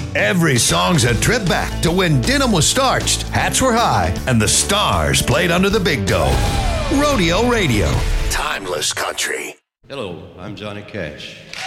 Every song's a trip back to when denim was starched, hats were high, and the stars played under the big dome. Rodeo Radio. Timeless country. Hello, I'm Johnny Cash.